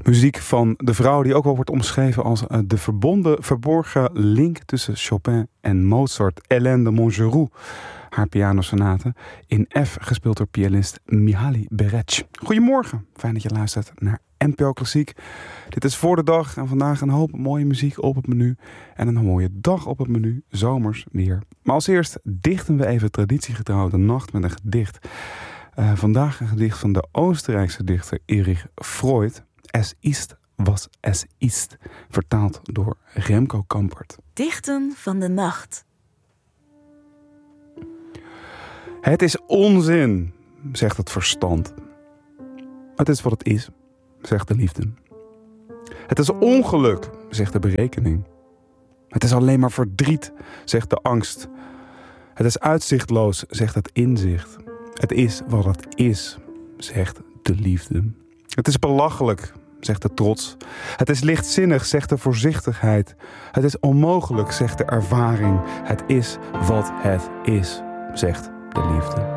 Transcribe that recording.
Muziek van de vrouw die ook wel wordt omschreven als de verborgen link tussen Chopin en Mozart, Hélène de Montgeroux. Haar pianosonate in F, gespeeld door pianist Mihaly Berec. Goedemorgen, fijn dat je luistert naar NPO Klassiek. Dit is Voor de Dag en vandaag een hoop mooie muziek op het menu. En een mooie dag op het menu, zomers weer. Maar als eerst dichten we even traditiegetrouw de nacht met een gedicht. Vandaag een gedicht van de Oostenrijkse dichter Erich Freud. Es ist, was es ist. Vertaald door Remco Kampert. Dichten van de nacht. Het is onzin, zegt het verstand. Het is wat het is, zegt de liefde. Het is ongeluk, zegt de berekening. Het is alleen maar verdriet, zegt de angst. Het is uitzichtloos, zegt het inzicht. Het is wat het is, zegt de liefde. Het is belachelijk, zegt de trots. Het is lichtzinnig, zegt de voorzichtigheid. Het is onmogelijk, zegt de ervaring. Het is wat het is, zegt de liefde.